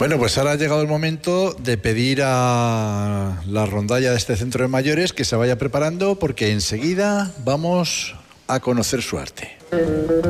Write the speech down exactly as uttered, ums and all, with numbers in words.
Bueno, pues ahora ha llegado el momento de pedir a la rondalla de este centro de mayores que se vaya preparando porque enseguida vamos a conocer su arte.